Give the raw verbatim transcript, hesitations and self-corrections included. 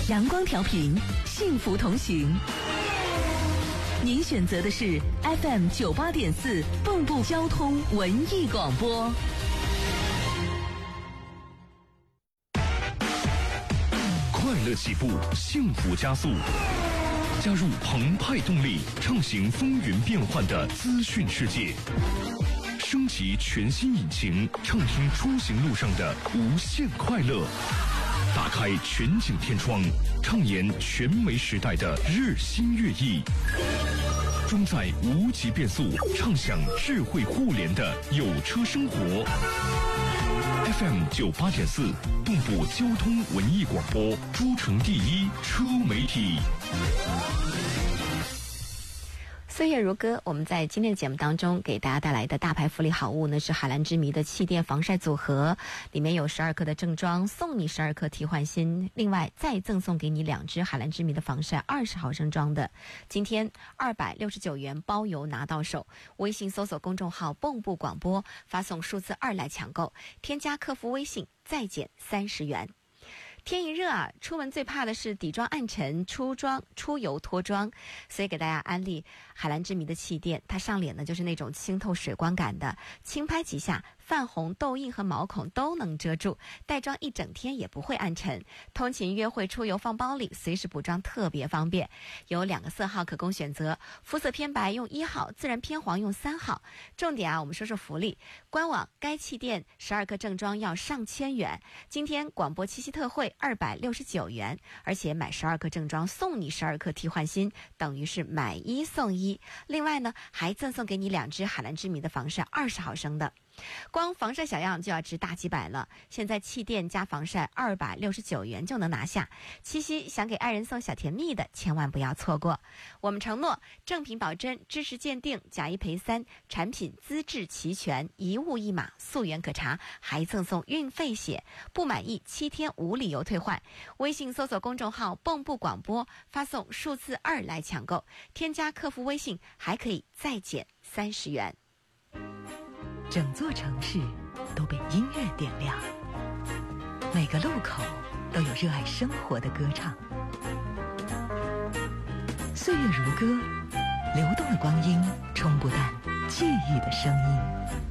阳光调频，幸福同行。您选择的是 F M 九八点四蚌埠交通文艺广播。 快乐起步，幸福加速。加入澎湃动力，畅行风云变幻的资讯世界。升级全新引擎，畅听出行路上的无限快乐。打开全景天窗，畅言全媒时代的日新月异。装载无极变速，畅享智慧互联的有车生活。F M 九八点四，蚌埠交通文艺广播，诸城第一车媒体。 岁月如歌，我们在今天的节目当中给大家带来的大牌福利好物呢是海蓝之谜的气垫防晒组合，里面有十二克的正装，送你十二克替换新，另外再赠送给你两支海蓝之谜的防晒二十毫升装的，今天二百六十九元包邮拿到手。微信搜索公众号蚌埠广播，发送数字二来抢购，添加客服微信再减三十元。天一热啊，出门最怕的是底妆暗沉、出妆出油脱妆，所以给大家安利海蓝之谜的气垫，它上脸呢就是那种清透水光感的，轻拍几下，泛红、痘印和毛孔都能遮住，带妆一整天也不会暗沉。通勤约会出游放包里，随时补妆特别方便。有两个色号可供选择，肤色偏白用一号，自然偏黄用三号。重点啊，我们说说福利。官网该气垫十二克正装要上千元，今天广播七夕特惠二百六十九元，而且买十二克正装送你十二克替换新，等于是买一送一。另外呢，还赠送给你两支海蓝之谜的防晒二十毫升的。光防晒小样就要值大几百了，现在气垫加防晒二百六十九元就能拿下。七夕想给爱人送小甜蜜的，千万不要错过。我们承诺正品保真，知识鉴定，假一赔三，产品资质齐全，一物一码，溯源可查，还赠送运费险，不满意七天无理由退换。微信搜索公众号蚌埠广播，发送数字二来抢购，添加客服微信还可以再减三十元。 整座城市都被音乐点亮，每个路口都有热爱生活的歌唱。岁月如歌，流动的光阴冲不淡记忆的声音。